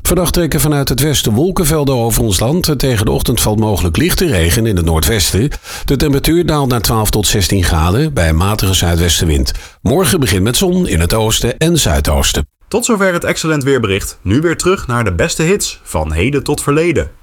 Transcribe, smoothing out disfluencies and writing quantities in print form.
Vannacht trekken vanuit het westen wolkenvelden over ons land. Tegen de ochtend valt mogelijk lichte regen in het noordwesten. De temperatuur daalt naar 12 tot 16 graden bij een matige zuidwestenwind. Morgen begint met zon in het oosten en zuidoosten. Tot zover het Excellent Weerbericht. Nu weer terug naar de beste hits van heden tot verleden.